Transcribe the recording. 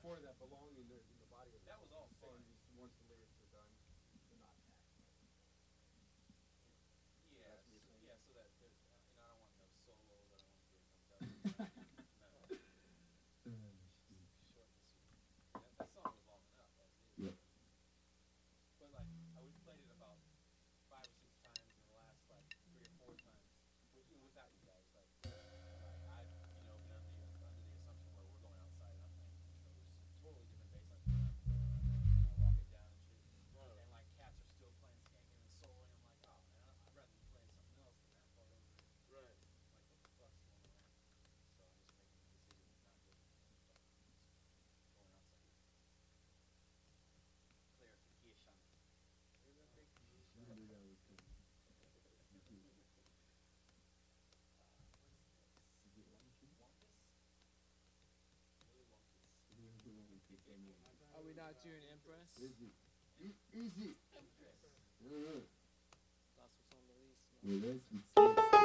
before that belong in the body of the That was all fun. once the lyrics are done, they're not attached. Yeah, That's what you're saying. yeah. So that there's, I don't want no solos. I don't want to get no. Short and sweet. That song was long enough as is. Yeah. But like, we played it about 5 or 6 times in the last like 3 or 4 times, without you guys. Like I've been under the assumption where we're going outside and I'm playing, totally different bass lines than I'm playing. I walk it down and shit. Right. And like cats are still playing skanking and soloing. I'm like, oh man, I'd rather be playing something else than that part over it. Right. Like what the fuck's going on? So I'm just making the decision not to going outside. Clarification. What is this? Wumpus? Willy Wumpus. Are we not doing Impress? Easy. Easy. Impress. That's what's on the list. Well, that's